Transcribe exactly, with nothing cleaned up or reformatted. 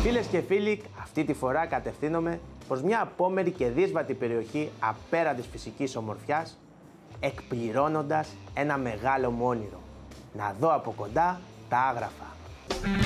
Φίλες και φίλοι, αυτή τη φορά κατευθύνομαι προς μια απόμερη και δύσβατη περιοχή απέραντης φυσικής ομορφιάς, εκπληρώνοντας ένα μεγάλο μου όνειρο. Να δω από κοντά τα Άγραφα.